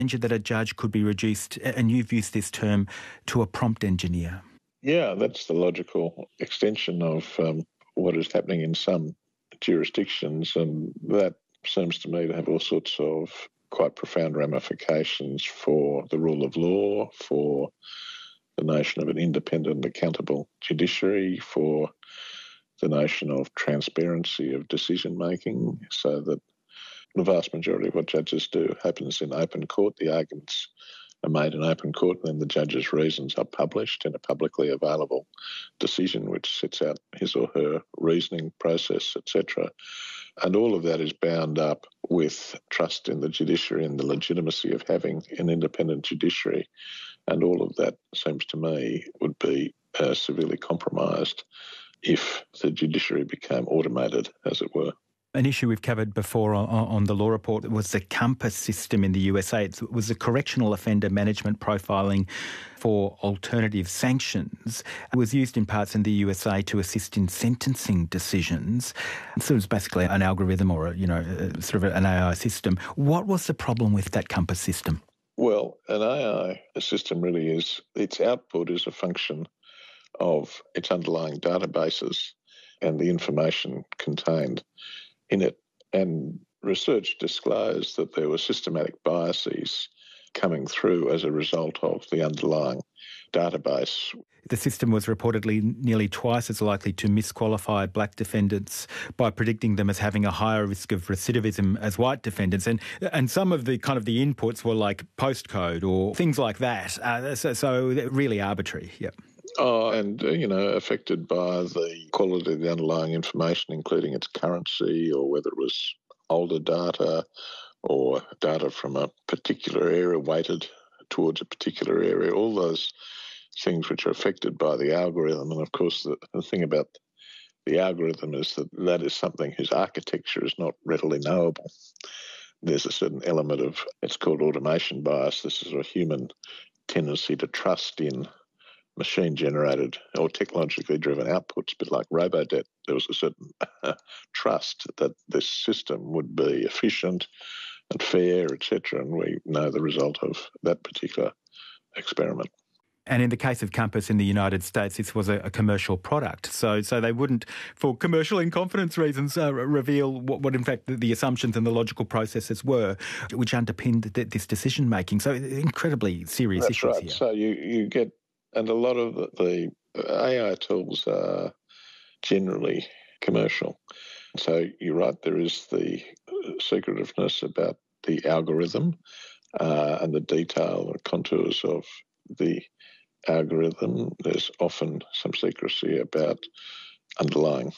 that a judge could be reduced, and you've used this term, to a prompt engineer. Yeah, that's the logical extension of what is happening in some jurisdictions, and that seems to me to have all sorts of quite profound ramifications for the rule of law, for the notion of an independent, accountable judiciary, for the notion of transparency of decision-making, so that the vast majority of what judges do happens in open court. The arguments are made in open court, and then the judge's reasons are published in a publicly available decision which sets out his or her reasoning process, etc. And all of that is bound up with trust in the judiciary and the legitimacy of having an independent judiciary. And all of that seems to me would be severely compromised if the judiciary became automated, as it were. An issue we've covered before on the Law Report was the COMPASS system in the USA. It was the correctional offender management profiling for alternative sanctions. It was used in parts in the USA to assist in sentencing decisions. So it was basically an algorithm or, sort of an AI system. What was the problem with that COMPASS system? Well, an AI system really is, its output is a function of its underlying databases and the information contained in it. And research disclosed that there were systematic biases coming through as a result of the underlying database. The system was reportedly nearly twice as likely to misqualify black defendants by predicting them as having a higher risk of recidivism as white defendants. And some of the kind of the inputs were like postcode or things like that. So really arbitrary, yep. Affected by the quality of the underlying information, including its currency or whether it was older data or data from a particular area weighted towards a particular area, all those things which are affected by the algorithm. And of course, the thing about the algorithm is that is something whose architecture is not readily knowable. There's a certain element of, it's called automation bias. This is a human tendency to trust in machine-generated or technologically driven outputs, but like Robodebt, there was a certain trust that this system would be efficient and fair, etc., and we know the result of that particular experiment. And in the case of COMPASS in the United States, this was a commercial product. So they wouldn't, for commercial in confidence reasons, reveal what in fact the assumptions and the logical processes were, which underpinned this decision-making. So incredibly serious That's issues right. here. So you get, and a lot of the AI tools are generally commercial. So you're right, there is the secretiveness about the algorithm and the detail and contours of the algorithm. There's often some secrecy about underlying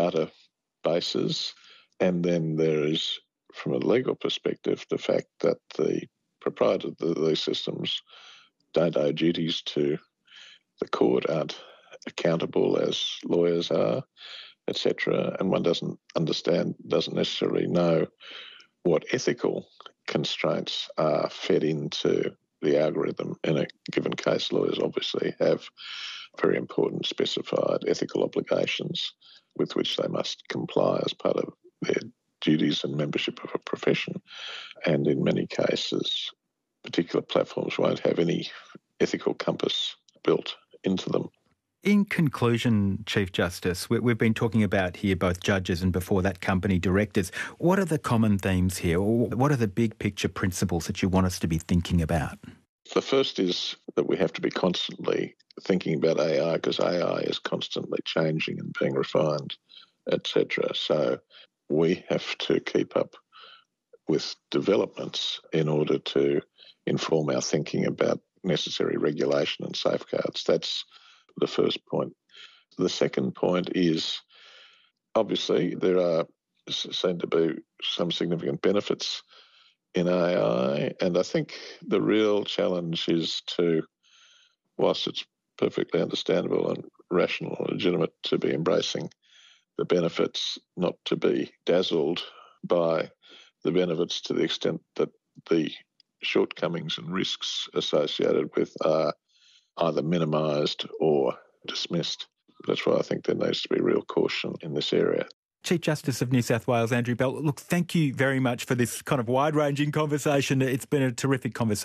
databases. And then there is, from a legal perspective, the fact that the proprietors of these systems don't owe duties to the court, aren't accountable as lawyers are, etc. And one doesn't necessarily know what ethical constraints are fed into the algorithm. In a given case, lawyers obviously have very important specified ethical obligations with which they must comply as part of their duties and membership of a profession. And in many cases, particular platforms won't have any ethical compass built into them. In conclusion, Chief Justice, we've been talking about here both judges and before that company directors. What are the common themes here? Or what are the big picture principles that you want us to be thinking about? The first is that we have to be constantly thinking about AI because AI is constantly changing and being refined, etc. So we have to keep up with developments in order to inform our thinking about necessary regulation and safeguards. That's the first point. The second point is, obviously, there seem to be some significant benefits in AI, and I think the real challenge is to, whilst it's perfectly understandable and rational and legitimate to be embracing the benefits, not to be dazzled by the benefits to the extent that the shortcomings and risks associated with are either minimised or dismissed. That's why I think there needs to be real caution in this area. Chief Justice of New South Wales, Andrew Bell, look, thank you very much for this kind of wide-ranging conversation. It's been a terrific conversation.